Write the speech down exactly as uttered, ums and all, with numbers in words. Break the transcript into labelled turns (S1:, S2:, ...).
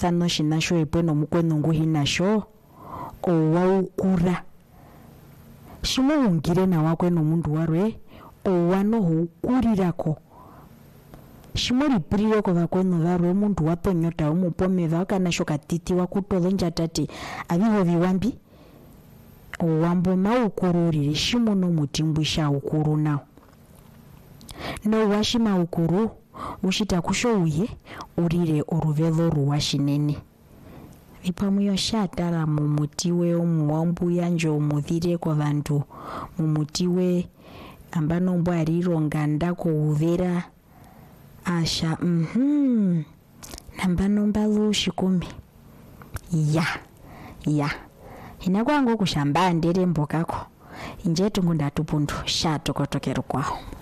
S1: thano shinasho epweno mukweno nguhinasho owa ukura shimo ungire na wakweno mundu warwe owa no hukurirako shimo lipiriro ko vakweno varwe mundu watonyota omupomeva wakanasho katiti wakutolo njatati avivo viwambi owambo maukururire shimo no mutimbwisha ukuru nao no washima ukuru ushita kusho uye urire oruvelo ruwashinene vipamuyo shatara mumutiwe omuwambu yanjo omuthire kwa vantu mumutiwe ambano mbo arironga ndako uvera asha mhm nambano mbalu shikumi ya ya inakwangu kushamba ndere mbokako inje tungu ndatupundu shatokotokero kwao.